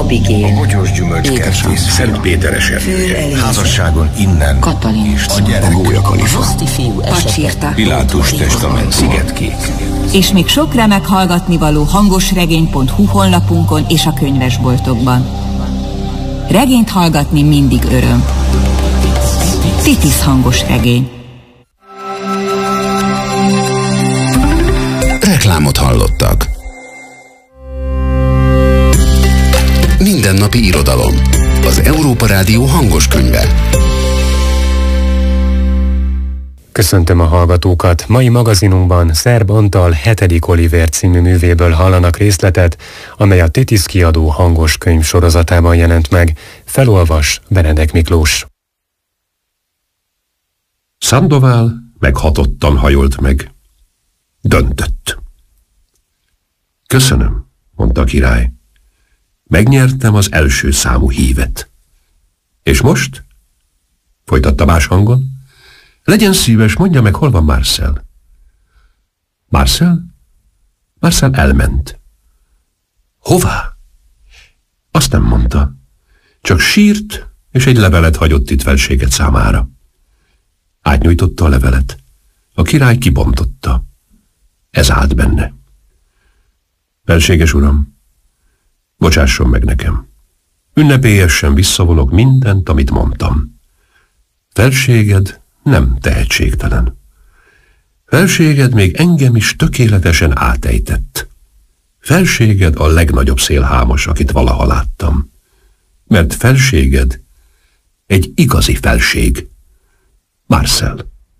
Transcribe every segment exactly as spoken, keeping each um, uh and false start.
Abigél, a bogyós gyümölcskertész, Szent Péter esernyője, házasságon innen, Katalin, a gyerek, a Gólya Kalifa, Roszti fiú esete, Pilátus testament, Szigetkék. És még sok remek hallgatnivaló hangosregény pont hu honlapunkon és a könyvesboltokban. Regényt hallgatni mindig öröm. Titisz hangos regény. Reklámot hallottak. Mindennapi irodalom. Az Európa Rádió hangos könyve. Köszöntöm a hallgatókat! Mai magazinunkban Szerb Antal hetedik Olivér című művéből hallanak részletet, amely a Titisz kiadó hangos könyv sorozatában jelent meg. Felolvas Benedek Miklós. Sandoval meghatottan hajolt meg. Döntött. Köszönöm, mondta a király. Megnyertem az első számú hívet. És most? Folytatta más hangon. Legyen szíves, mondja meg, hol van Marcel. Marcel? Marcel elment. Hová? Azt nem mondta. Csak sírt, és egy levelet hagyott itt felséget számára. Átnyújtotta a levelet. A király kibontotta. Ez állt benne. Felséges uram, bocsásson meg nekem. Ünnepélyesen visszavonok mindent, amit mondtam. Felséged nem tehetségtelen. Felséged még engem is tökéletesen átejtett. Felséged a legnagyobb szélhámos, akit valaha láttam. Mert felséged egy igazi felség. Marcel.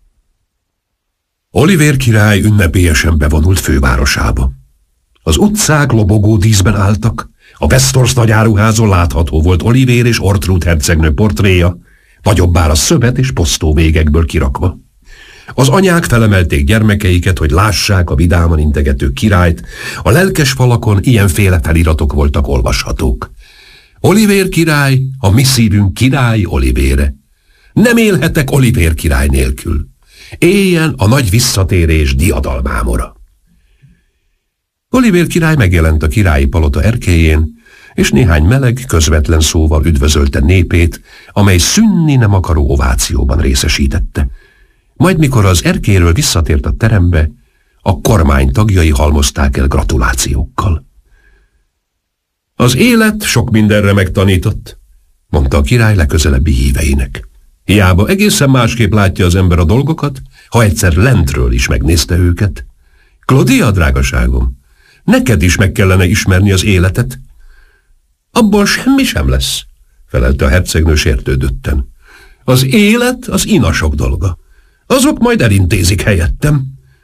Olivér király ünnepélyesen bevonult fővárosába. Az utcák lobogó díszben álltak, a Westhorst nagyáruházon látható volt Olivér és Ortrud hercegnő portréja, nagyobbára szövet és posztó végekből kirakva. Az anyák felemelték gyermekeiket, hogy lássák a vidáman integető királyt, a lelkes falakon ilyenféle feliratok voltak olvashatók. Olivér király, a mi szívünk király Olivére. Nem élhetek Olivér király nélkül. Éljen a nagy visszatérés diadalmámora. Olivér király megjelent a királyi palota erkélyén, és néhány meleg, közvetlen szóval üdvözölte népét, amely szűnni nem akaró ovációban részesítette. Majd mikor az erkélyről visszatért a terembe, a kormány tagjai halmozták el gratulációkkal. Az élet sok mindenre megtanított, mondta a király legközelebbi híveinek. Hiába egészen másképp látja az ember a dolgokat, ha egyszer lentről is megnézte őket. Claudia, drágaságom, neked is meg kellene ismerni az életet. Abból semmi sem lesz, felelte a hercegnő sértődötten. Az élet az inasok dolga. Azok majd elintézik helyettem.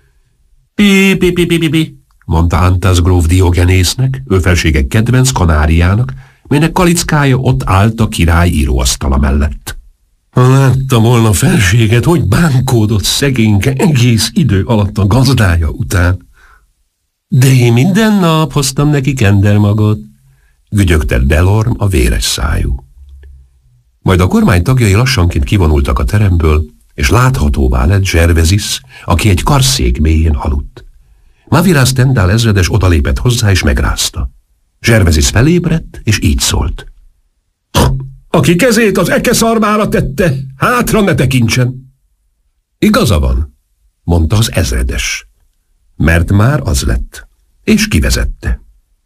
Pi, pi, pi, pi, pi, pi, mondta Antas gróf Diogenésznek, ő felsége kedvenc kanáriának, melynek kalickája ott állt a király íróasztala mellett. Ha látta volna felséget, hogy bánkódott szegényke egész idő alatt a gazdája után. De én minden nap hoztam neki kendermagot, gügyögte Delorme a véres szájú. Majd a kormány tagjai lassanként kivonultak a teremből, és láthatóvá lett Gervesis, aki egy karszék mélyén aludt. Maviras Tendál ezredes odalépett hozzá, és megrázta. Gervesis felébredt, és így szólt. Aki kezét az eke szarmára tette, hátra ne tekintsen. Igaza van, mondta az ezredes, mert már az lett, és kivezette.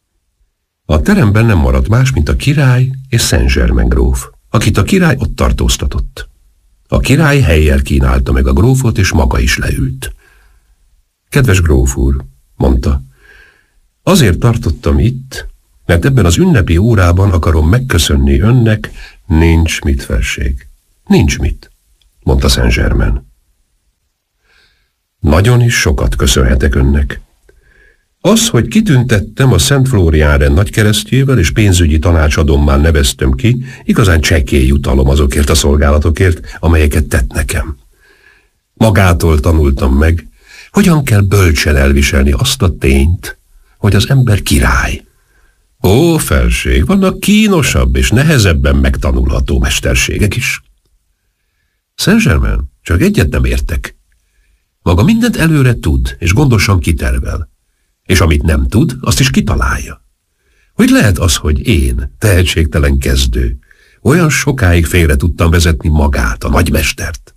A teremben nem maradt más, mint a király és Saint-Germain gróf, akit a király ott tartóztatott. A király helyjel kínálta meg a grófot, és maga is leült. Kedves gróf úr, mondta, azért tartottam itt, mert ebben az ünnepi órában akarom megköszönni önnek, nincs mit, felség. Nincs mit, mondta Saint-Germain. Nagyon is sokat köszönhetek önnek. Az, hogy kitüntettem a Szent Flórián-rend nagykeresztjével és pénzügyi tanácsadommá neveztem ki, igazán csekély jutalom azokért a szolgálatokért, amelyeket tett nekem. Magától tanultam meg, hogyan kell bölcsen elviselni azt a tényt, hogy az ember király. Ó, felség, vannak kínosabb és nehezebben megtanulható mesterségek is. Saint-Germain, csak egyet nem értek. Maga mindent előre tud, és gondosan kitervel. És amit nem tud, azt is kitalálja. Hogy lehet az, hogy én, tehetségtelen kezdő, olyan sokáig félre tudtam vezetni magát, a nagymestert.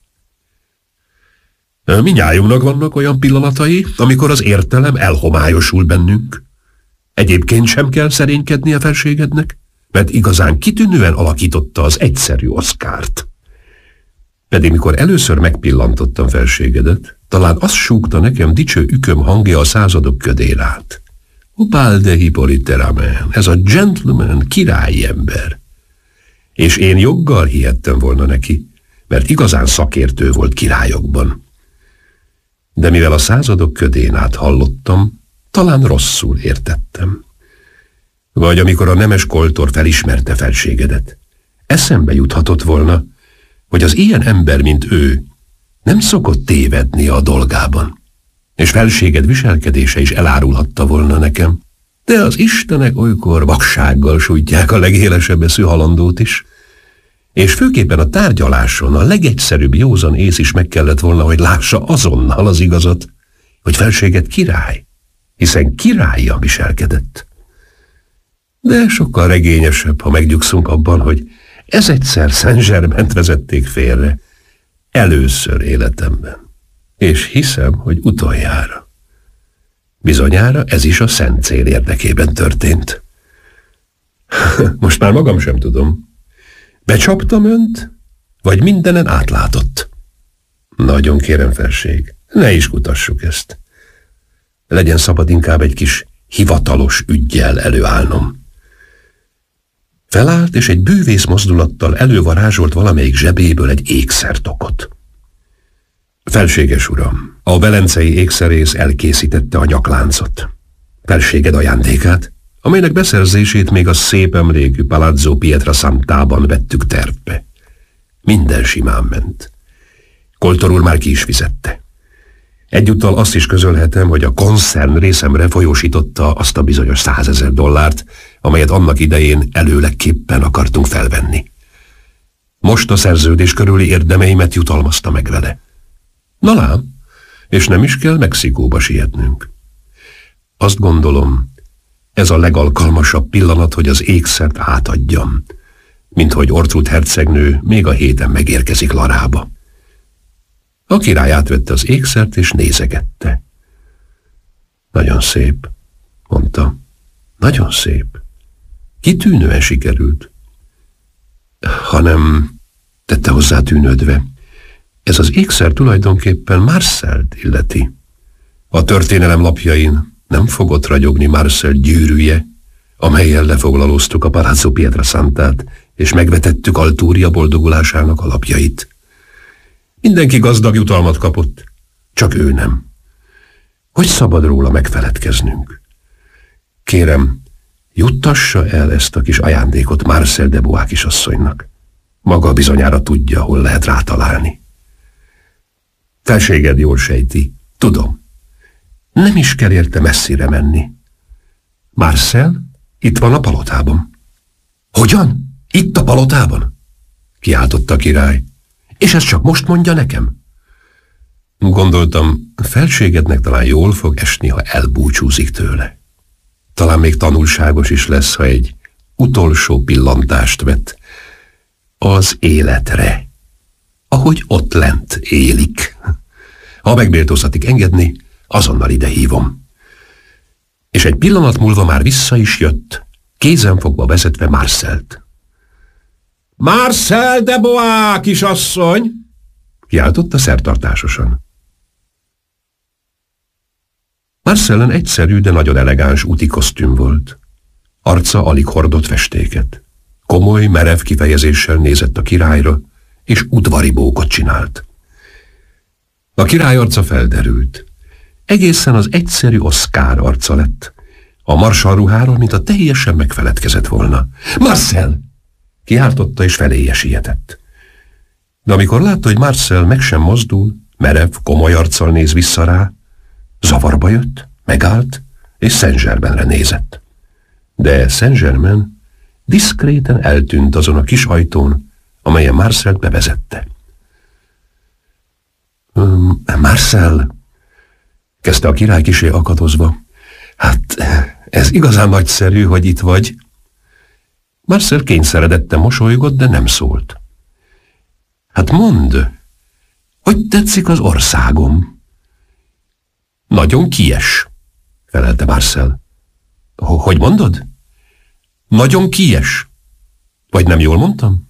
Mindnyájunknak vannak olyan pillanatai, amikor az értelem elhomályosul bennünk. Egyébként sem kell szerénykedni a felségednek, mert igazán kitűnően alakította az egyszerű Oszkárt. Pedig mikor először megpillantottam felségedet, talán azt súgta nekem dicső üköm hangja a századok ködén át. Opál de Hippolyte Ramen, ez a gentleman, királyi ember. És én joggal hihettem volna neki, mert igazán szakértő volt királyokban. De mivel a századok ködén át hallottam, talán rosszul értettem. Vagy amikor a nemes koltor felismerte felségedet, eszembe juthatott volna, hogy az ilyen ember, mint ő, nem szokott tévedni a dolgában, és felséged viselkedése is elárulhatta volna nekem, de az istenek olykor vaksággal sújtják a legélesebb eszű halandót is, és főképpen a tárgyaláson a legegyszerűbb józan ész is meg kellett volna, hogy lássa azonnal az igazat, hogy felséged király, hiszen királlyal viselkedett. De sokkal regényesebb, ha megnyugszunk abban, hogy ez egyszer Saint-Germaint vezették félre, először életemben, és hiszem, hogy utoljára. Bizonyára ez is a szent cél érdekében történt. Most már magam sem tudom. Becsaptam önt, vagy mindenen átlátott? Nagyon kérem, felség, ne is kutassuk ezt. Legyen szabad inkább egy kis hivatalos üggyel előállnom. Felállt, és egy bűvész mozdulattal elővarázsolt valamelyik zsebéből egy ékszertokot. Felséges uram, a velencei ékszerész elkészítette a nyakláncot. Felséged ajándékát, amelynek beszerzését még a szép emlékű Palazzo Pietrasantában vettük tervbe. Minden simán ment. Koltor úr már ki is fizette. Egyúttal azt is közölhetem, hogy a koncern részemre folyósította azt a bizonyos százezer dollárt, amelyet annak idején előlegképpen akartunk felvenni. Most a szerződés körüli érdemeimet jutalmazta meg vele. Na lám, és nem is kell Mexikóba sietnünk. Azt gondolom, ez a legalkalmasabb pillanat, hogy az ékszert átadjam, mint hogy Ortrud hercegnő még a héten megérkezik Larába. A király átvette az ékszert és nézegette. Nagyon szép, mondta. Nagyon szép. Kitűnően sikerült. Hanem, tette hozzá tűnődve, ez az ékszer tulajdonképpen Marcelt illeti. A történelem lapjain nem fogott ragyogni Marcel gyűrűje, amellyel lefoglalóztuk a Palazzo Pietrasantát, és megvetettük Altúria boldogulásának alapjait. Mindenki gazdag jutalmat kapott, csak ő nem. Hogy szabad róla megfeledkeznünk? Kérem, juttassa el ezt a kis ajándékot Marcel de Bois kisasszonynak. Maga bizonyára tudja, hol lehet rátalálni. Felséged jól sejti, tudom. Nem is kell érte messzire menni. Marcel itt van a palotában. Hogyan? Itt a palotában? Kiáltotta a király. És ezt csak most mondja nekem? Gondoltam, felségednek talán jól fog esni, ha elbúcsúzik tőle. Talán még tanulságos is lesz, ha egy utolsó pillantást vet az életre, ahogy ott lent élik. Ha megbéltóztatik engedni, azonnal ide hívom. És egy pillanat múlva már vissza is jött, kézen fogva vezetve Marcelt. Marcel de Bois, kisasszony! Kiáltotta szertartásosan. Marcellen egyszerű, de nagyon elegáns úti kosztüm volt. Arca alig hordott festéket. Komoly, merev kifejezéssel nézett a királyra, és udvari bókot csinált. A király arca felderült. Egészen az egyszerű Oszkár arca lett. A marsalruháról, mint a teljesen megfeledkezett volna. Marcel! Kiáltotta, és feléje sietett. De amikor látta, hogy Marcel meg sem mozdul, merev, komoly arccal néz vissza rá, zavarba jött, megállt, és Saint-Germainre nézett. De Saint-Germain diszkréten eltűnt azon a kis ajtón, amelyen Marcelt bevezette. Um, Marcel, kezdte a király kisé akadozva, hát ez igazán nagyszerű, hogy itt vagy, Marcel kényszeredetten mosolygott, de nem szólt. Hát mondd, hogy tetszik az országom? Nagyon kies, felelte Marcel. Hogy mondod? Nagyon kies. Vagy nem jól mondtam?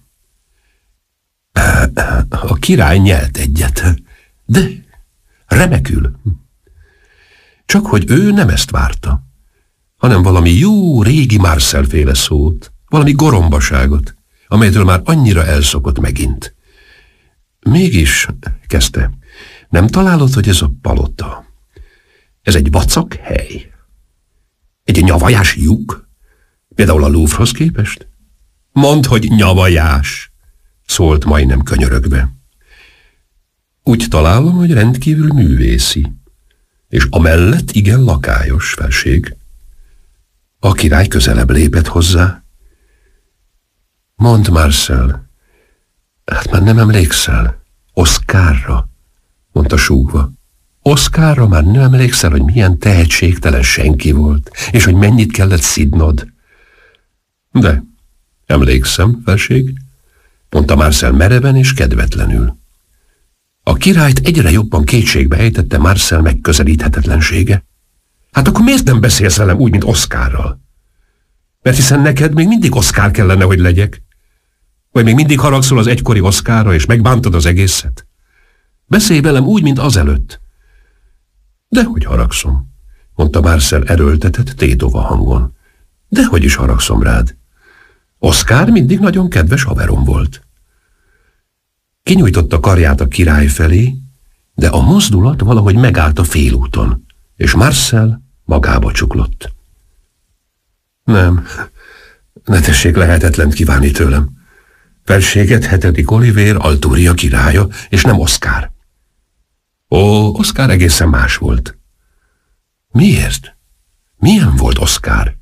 A király nyelt egyet, de remekül. Csak hogy ő nem ezt várta, hanem valami jó régi Marcel-féle szót, valami gorombaságot, amelytől már annyira elszokott megint. Mégis, kezdte, nem találod, hogy ez a palota? Ez egy vacak hely? Egy nyavajás lyuk? Például a Louvre-hoz képest? Mondd, hogy nyavajás, szólt majdnem könyörögve. Úgy találom, hogy rendkívül művészi, és amellett igen lakályos, felség. A király közelebb lépett hozzá. Mondd, Marcel, hát már nem emlékszel, Oscarra, mondta súgva. Oscarra már nem emlékszel, hogy milyen tehetségtelen senki volt, és hogy mennyit kellett szidnod? De emlékszem, felség, mondta Marcel mereven és kedvetlenül. A királyt egyre jobban kétségbe ejtette Marcel megközelíthetetlensége. Hát akkor miért nem beszélsz velem úgy, mint Oscarral? Mert hiszen neked még mindig Oscar kellene, hogy legyek. Vagy még mindig haragszol az egykori Oscarra, és megbántod az egészet? Beszélj velem úgy, mint azelőtt. Dehogy haragszom, mondta Marcel erőltetett, tétova hangon. Dehogy is haragszom rád. Oscar mindig nagyon kedves haverom volt. Kinyújtotta karját a király felé, de a mozdulat valahogy megállt a félúton, és Marcel magába csuklott. Nem, ne tessék lehetetlent kívánni tőlem. Felséget hetedik Olivér, Altúria királya, és nem Oscar. Ó, Oscar egészen más volt. Miért? Milyen volt Oscar?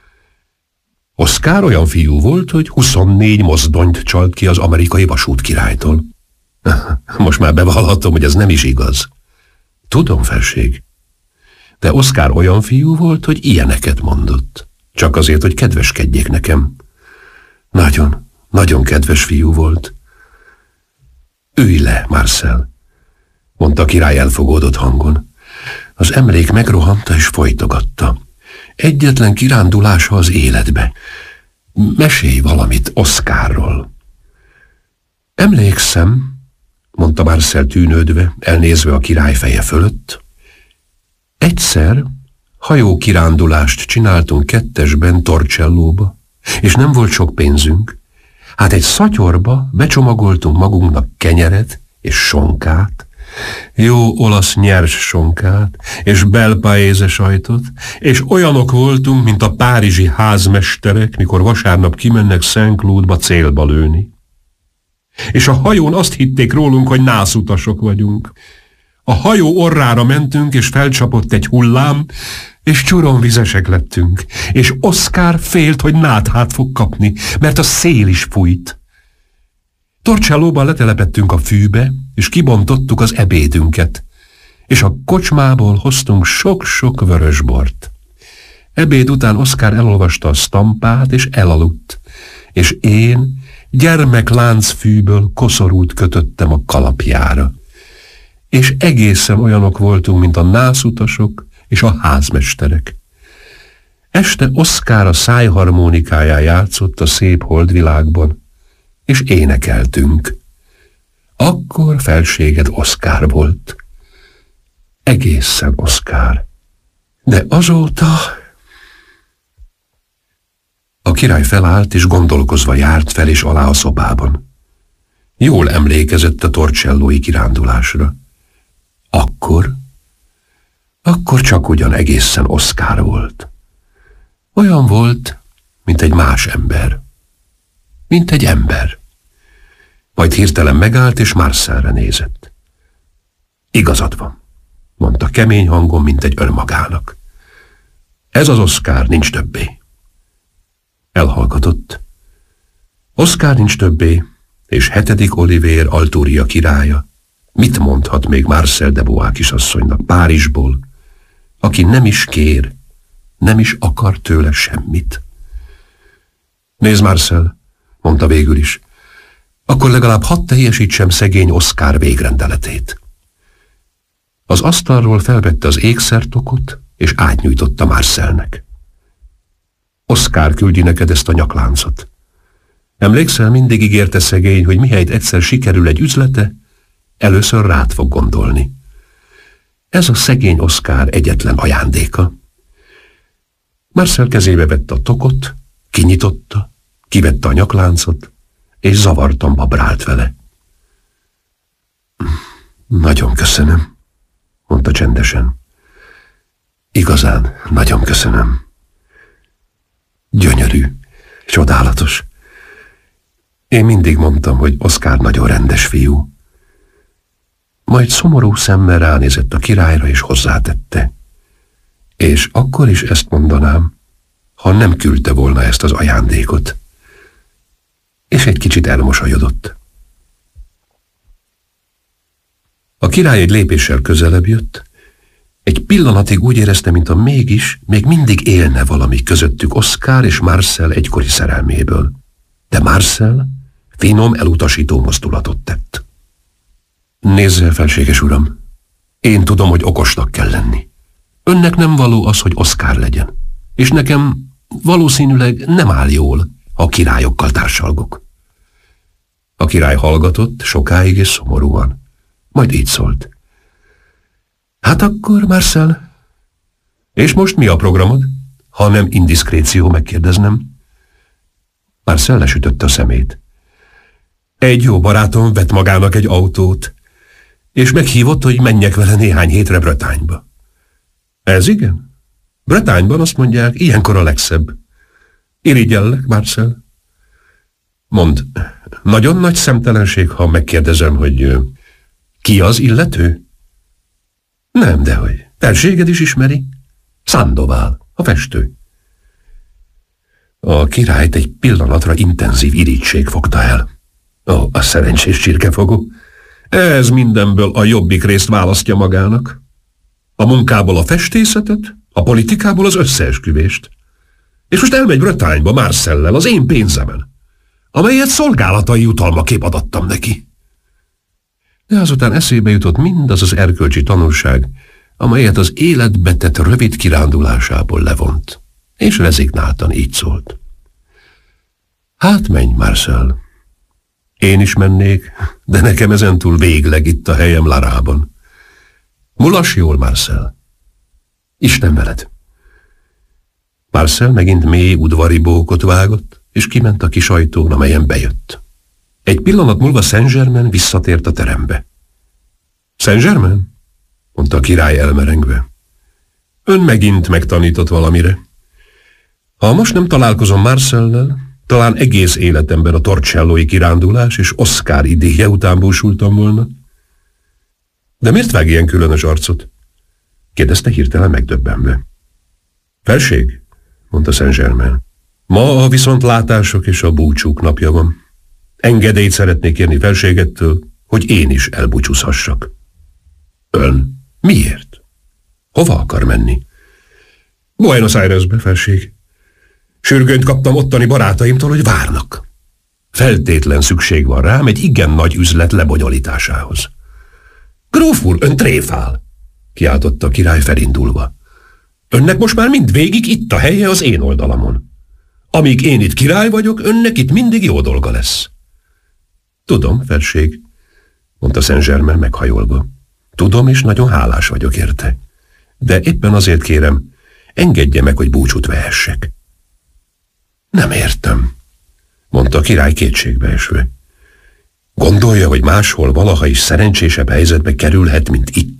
Oscar olyan fiú volt, hogy huszonnégy mozdonyt csalt ki az amerikai vasút királytól. Most már bevallhatom, hogy ez nem is igaz. Tudom, felség. De Oscar olyan fiú volt, hogy ilyeneket mondott. Csak azért, hogy kedveskedjék nekem. Nagyon, nagyon kedves fiú volt. Ülj le, Marcel, mondta a király elfogódott hangon. Az emlék megrohanta és folytogatta. Egyetlen kirándulása az életbe. Mesélj valamit Oscarról. Emlékszem, mondta Marcel tűnődve, elnézve a király feje fölött. Egyszer hajó kirándulást csináltunk kettesben Torcellóba, és nem volt sok pénzünk. Hát egy szatyorba becsomagoltunk magunknak kenyeret és sonkát, jó olasz nyers sonkát, és belpaéze sajtot, és olyanok voltunk, mint a párizsi házmesterek, mikor vasárnap kimennek Saint-Cloudba célba lőni. És a hajón azt hitték rólunk, hogy nászutasok vagyunk. A hajó orrára mentünk, és felcsapott egy hullám, és csuromvizesek lettünk, és Oscar félt, hogy náthát fog kapni, mert a szél is fújt. Torcellóban letelepettünk a fűbe, és kibontottuk az ebédünket, és a kocsmából hoztunk sok-sok vörösbort. Ebéd után Oscar elolvasta a sztampát, és elaludt, és én gyermeklánc fűből koszorút kötöttem a kalapjára. És egészen olyanok voltunk, mint a nászutasok és a házmesterek. Este Oscar a szájharmonikáján játszott a szép holdvilágban, és énekeltünk. Akkor felséged Oscar volt. Egészen Oscar. De azóta... A király felállt, és gondolkozva járt fel és alá a szobában. Jól emlékezett a torcellói kirándulásra. Akkor... Akkor csak ugyan egészen Oscar volt. Olyan volt, mint egy más ember. Mint egy ember. Majd hirtelen megállt, és Marcelre nézett. Igazad van, mondta kemény hangon, mint egy önmagának. Ez az Oscar nincs többé. Elhallgatott. Oscar nincs többé, és hetedik Olivér Altúria királya. Mit mondhat még Marcel de Bois kisasszonynak Párizsból, aki nem is kér, nem is akar tőle semmit? Nézd, Marcel, mondta végül is, akkor legalább hadd teljesítsem szegény Oszkár végrendeletét. Az asztalról felvette az ékszertokot, és átnyújtotta Marcelnek. Oszkár küldi neked ezt a nyakláncot. Emlékszel, mindig ígérte szegény, hogy mihelyt egyszer sikerül egy üzlete, először rád fog gondolni. Ez a szegény Oszkár egyetlen ajándéka. Marcel kezébe vette a tokot, kinyitotta, kivette a nyakláncot, és zavartan babrált vele. Nagyon köszönöm, mondta csendesen. Igazán nagyon köszönöm. Gyönyörű, csodálatos. Én mindig mondtam, hogy Oszkár nagyon rendes fiú. Majd szomorú szemmel ránézett a királyra, és hozzátette. És akkor is ezt mondanám, ha nem küldte volna ezt az ajándékot. És egy kicsit elmosolyodott. A király egy lépéssel közelebb jött. Egy pillanatig úgy érezte, mintha mégis, még mindig élne valami közöttük Oszkár és Marcel egykori szerelméből. De Marcel finom, elutasító mozdulatot tett. Nézze, felséges uram, én tudom, hogy okosnak kell lenni. Önnek nem való az, hogy Oszkár legyen. És nekem valószínűleg nem áll jól, ha a királyokkal társalgok. A király hallgatott sokáig és szomorúan. Majd így szólt. Hát akkor, Marcel, és most mi a programod, ha nem indiszkréció megkérdeznem? Marcel lesütötte a szemét. Egy jó barátom vett magának egy autót, és meghívott, hogy menjek vele néhány hétre Bretányba. Ez igen? Bretányban azt mondják, ilyenkor a legszebb. Irigyellek, Marcel. Mondd, nagyon nagy szemtelenség, ha megkérdezem, hogy ki az illető? Nem, dehogy. Felséged is ismeri. Sandoval, a festő. A királyt egy pillanatra intenzív irigység fogta el. Ó, a szerencsés csirkefogó. Ez mindenből a jobbik részt választja magának. A munkából a festészetet, a politikából az összeesküvést. És most elmegy Bretányba Marcellel az én pénzemen, amelyet szolgálatai jutalmaképp adattam neki. De azután eszébe jutott mindaz az erkölcsi tanulság, amelyet az életbe tett rövid kirándulásából levont, és rezignáltan így szólt. Hát menj, Marcel. Én is mennék, de nekem ezentúl végleg itt a helyem Larában. Mulass jól, Marcel. Isten veled. Marcel megint mély udvari bókot vágott, és kiment a kis ajtón, amelyen bejött. Egy pillanat múlva Saint-Germain visszatért a terembe. Saint-Germain? Mondta a király elmerengve. Ön megint megtanított valamire. Ha most nem találkozom Marcellel, talán egész életemben a torcellói kirándulás és Oszkár idéje után búsultam volna. De miért vág ilyen különös arcot? Kérdezte hirtelen megdöbbenve. Felség, mondta Saint-Germain. Ma a viszontlátások és a búcsúk napja van. Engedélyt szeretnék kérni felségettől, hogy én is elbúcsúzhassak. Ön? Miért? Hova akar menni? Buenos Airesbe, felség. Sürgőnyt kaptam ottani barátaimtól, hogy várnak. Feltétlen szükség van rám egy igen nagy üzlet lebonyolításához. Gróf úr, ön tréfál! Kiáltotta a király felindulva. Önnek most már mindvégig itt a helye az én oldalamon. Amíg én itt király vagyok, önnek itt mindig jó dolga lesz. Tudom, felség, mondta Saint-Germain meghajolva. Tudom, és nagyon hálás vagyok érte. De éppen azért kérem, engedje meg, hogy búcsút vehessek. Nem értem, mondta a király kétségbe esve. Gondolja, hogy máshol valaha is szerencsésebb helyzetbe kerülhet, mint itt?